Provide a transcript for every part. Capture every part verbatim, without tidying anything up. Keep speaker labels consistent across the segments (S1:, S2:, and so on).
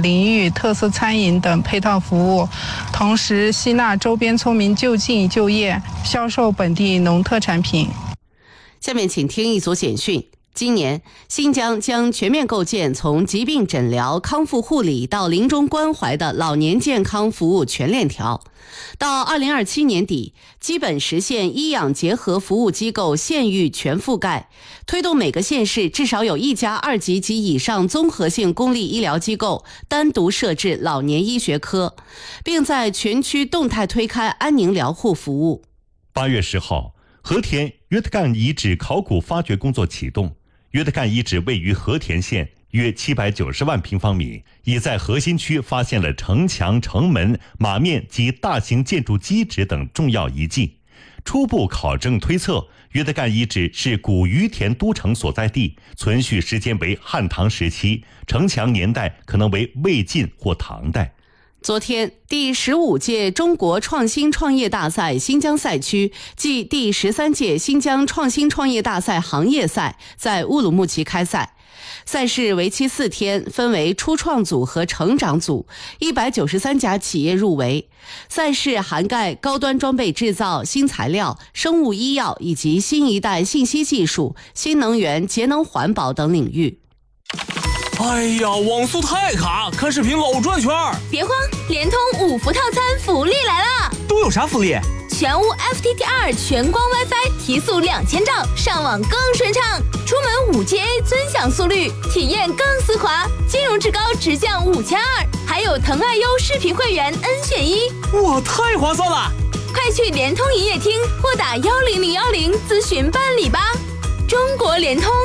S1: 淋浴、特色餐饮等配套服务，同时吸纳周边村民就近就业，销售本地农特产品。
S2: 下面请听一组简讯。今年，新疆将全面构建从疾病诊疗、康复护理到临终关怀的老年健康服务全链条。到二零二七年底，基本实现医养结合服务机构县域全覆盖，推动每个县市至少有一家二级及以上综合性公立医疗机构单独设置老年医学科，并在全区动态推开安宁疗护服务。
S3: 八月十号，和田约特干遗址考古发掘工作启动。约特干遗址位于和田县，约七百九十万平方米，已在核心区发现了城墙、城门、马面及大型建筑基址等重要遗迹。初步考证推测，约特干遗址是古于田都城所在地，存续时间为汉唐时期，城墙年代可能为魏晋或唐代。
S2: 昨天，第十五届中国创新创业大赛新疆赛区暨第十三届新疆创新创业大赛行业赛在乌鲁木齐开赛。赛事为期四天，分为初创组和成长组，一百九十三家企业入围。赛事涵盖高端装备制造、新材料、生物医药以及新一代信息技术、新能源、节能环保等领域。
S4: 哎呀，网速太卡，看视频老转圈。
S5: 别慌，联通五福套餐福利来了！
S4: 都有啥福利？
S5: 全屋 F T T R 全光 WiFi 提速两千兆，上网更顺畅；出门 五 G A 尊享速率，体验更丝滑；金融至高直降五千二，还有腾爱优视频会员 N 选一，
S4: 哇，太划算了！
S5: 快去联通营业厅或打幺零零幺零咨询办理吧。中国联通。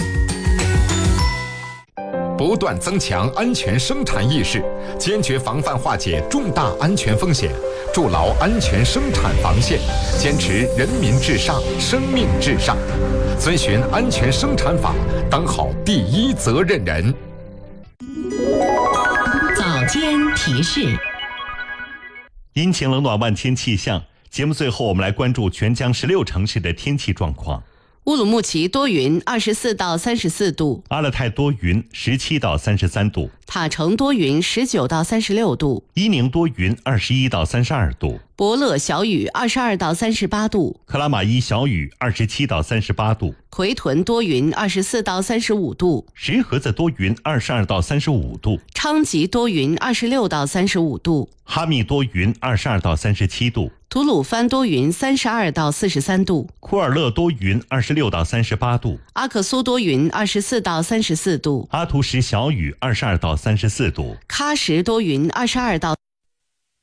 S6: 不断增强安全生产意识，坚决防范化解重大安全风险，筑牢安全生产防线，坚持人民至上、生命至上，遵循安全生产法，当好第一责任人。
S2: 早间提示。
S3: 阴晴冷暖万千气象，节目最后我们来关注全疆十六城市的天气状况。
S2: 乌鲁木齐多云，二十四到三十四度；
S3: 阿勒泰多云，十七到三十三度；
S2: 塔城多云，十九到三十六度；
S3: 伊宁多云，二十一到三十二度；
S2: 博乐小雨，二十二到三十八度；
S3: 克拉玛依小雨，二十七到三十八度；
S2: 奎屯多云，二十四到三十五度；
S3: 石河子多云，二十二到三十五度；
S2: 昌吉多云，二十六到三十五度；
S3: 哈密多云，二十二到三十七度；
S2: 吐鲁番多云，三十二到四十三度；
S3: 库尔勒多云，二十六到三十八度；
S2: 阿克苏多云，二十四到三十四度；
S3: 阿图什小雨，二十二到三十四度；
S2: 喀什多云，二十二到